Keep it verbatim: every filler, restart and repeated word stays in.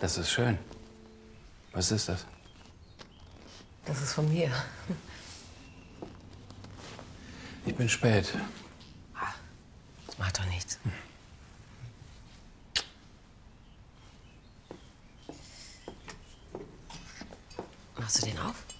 Das ist schön. Was ist das? Das ist von mir. Ich bin spät. Das macht doch nichts. Machst du den auf?